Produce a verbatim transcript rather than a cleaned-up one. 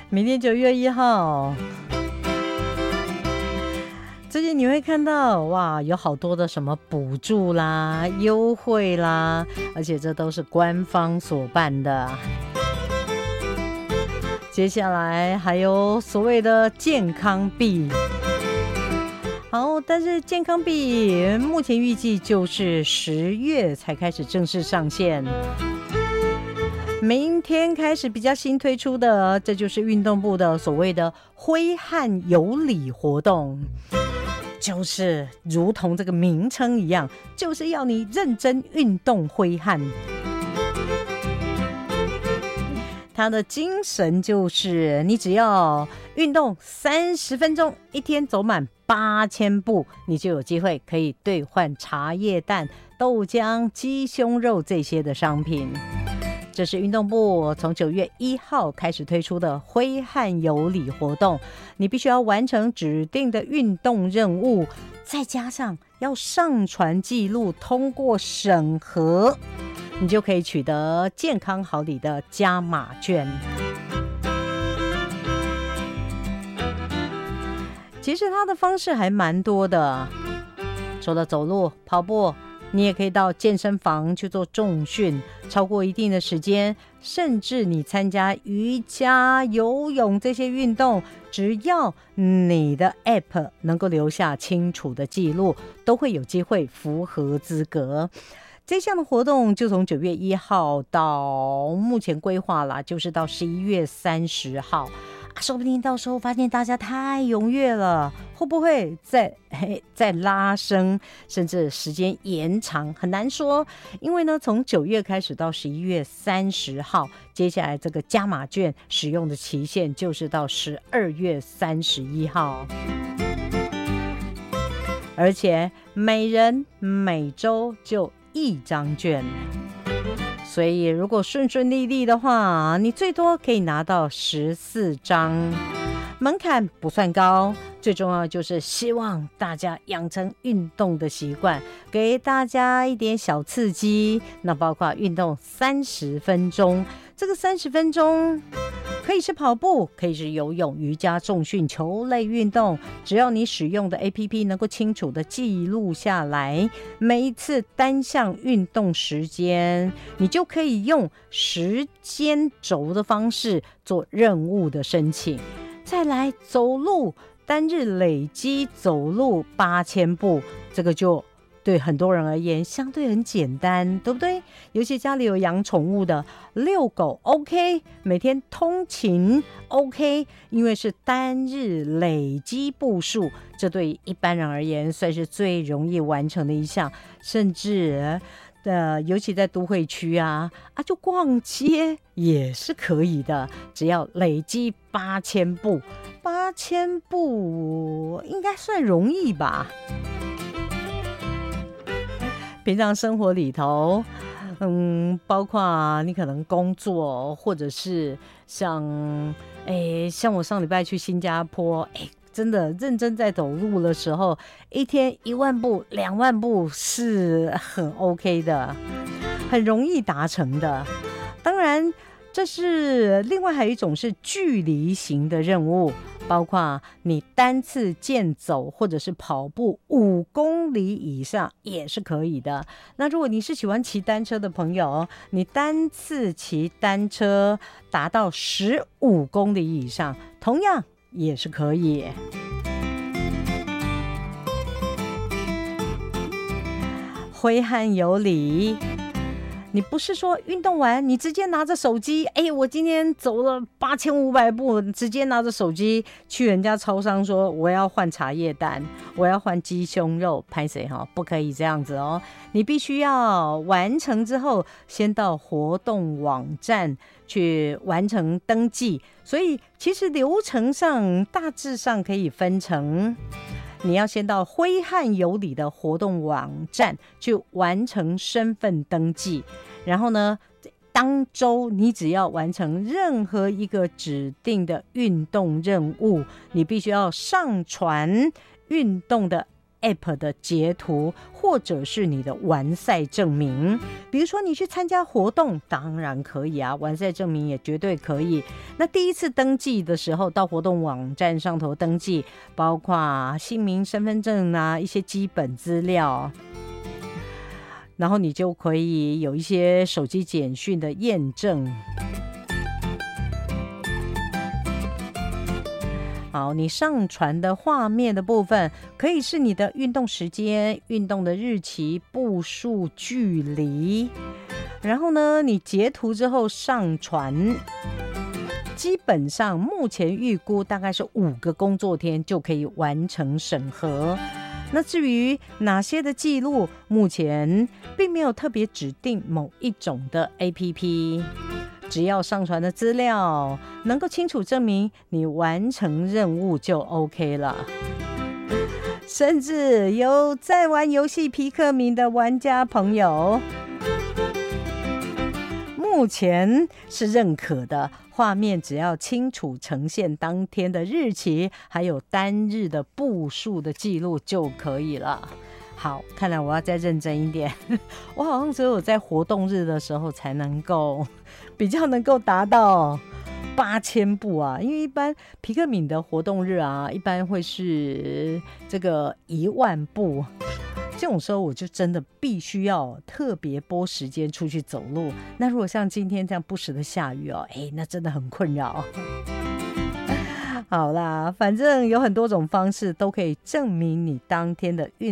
明天九月一号，最近你会看到哇，有好多的什么补助啦、优惠啦，而且这都是官方所办的。接下来还有所谓的健康币。好，但是健康币目前预计就是十月才开始正式上线。明天开始比较新推出的，这就是运动部的所谓的挥汗有礼活动，就是如同这个名称一样，就是要你认真运动挥汗。它的精神就是你只要运动三十分钟，一天走满八千步，你就有机会可以兑换茶叶蛋、豆浆、鸡胸肉这些的商品。这是运动部从九月一号开始推出的挥汗有礼活动，你必须要完成指定的运动任务，再加上要上传记录，通过审核，你就可以取得健康好礼的加码券。其实它的方式还蛮多的，除了走路、跑步，你也可以到健身房去做重训，超过一定的时间，甚至你参加瑜伽、游泳这些运动，只要你的 App 能够留下清楚的记录，都会有机会符合资格。这项的活动就从九月一号到目前规划啦，就是到十一月三十号。说不定到时候发现大家太踊跃了，会不会再再拉升，甚至时间延长，很难说。因为呢，从九月开始到十一月三十号，接下来这个加码券使用的期限就是到十二月三十一号，而且每人每周就一张券。所以如果顺顺利利的话，你最多可以拿到十四张，门槛不算高，最重要就是希望大家养成运动的习惯，给大家一点小刺激。那包括运动三十分钟，这个三十分钟可以是跑步，可以是游泳、瑜伽、重训、球类运动，只要你使用的 A P P 能够清楚的记录下来每一次单项运动时间，你就可以用时间轴的方式做任务的申请。再来走路，单日累积走路八千步，这个就对很多人而言相对很简单，对不对？尤其家里有养宠物的，遛狗 OK， 每天通勤 OK， 因为是单日累积步数，这对一般人而言算是最容易完成的一项。甚至呃，尤其在都会区啊啊，就逛街也是可以的，只要累积八千步，八千步应该算容易吧。平常生活里头，嗯，包括你可能工作，或者是像，哎，像我上礼拜去新加坡，哎，真的认真在走路的时候，一天一万步、两万步是很 OK 的，很容易达成的。当然，这是另外还有一种是距离型的任务。包括你单次健走或者是跑步五公里以上也是可以的。那如果你是喜欢骑单车的朋友，你单次骑单车达到十五公里以上，同样也是可以。挥汗有礼，你不是说运动完你直接拿着手机，哎，我今天走了八千五百步，直接拿着手机去人家超商说我要换茶叶蛋，我要换鸡胸肉，拍谁哈？不可以这样子哦，你必须要完成之后，先到活动网站去完成登记。所以其实流程上大致上可以分成，你要先到挥汗有礼的活动网站去完成身份登记，然后呢，当周你只要完成任何一个指定的运动任务，你必须要上传运动的 App 的截图，或者是你的完赛证明。比如说你去参加活动，当然可以啊，完赛证明也绝对可以。那第一次登记的时候，到活动网站上头登记，包括姓名、身份证啊，一些基本资料，然后你就可以有一些手机简讯的验证。好，你上传的画面的部分可以是你的运动时间、运动的日期、步数、距离，然后呢，你截图之后上传，基本上目前预估大概是五个工作天就可以完成审核。那至于哪些的记录，目前并没有特别指定某一种的 A P P， 只要上传的资料能够清楚证明你完成任务就 OK 了。甚至有在玩游戏皮克敏的玩家朋友，目前是认可的，画面只要清楚呈现当天的日期，还有单日的步数的记录就可以了。好，看来我要再认真一点，我好像只有在活动日的时候才能够比较能够达到八千步啊，因为一般皮克敏的活动日啊，一般会是这个一万步。这种时候我就真的必须要特别拨时间出去走路。那如果像今天这样不时的下雨哦，哎，那真的很困扰。好啦，反正有很多种方式都可以证明你当天的运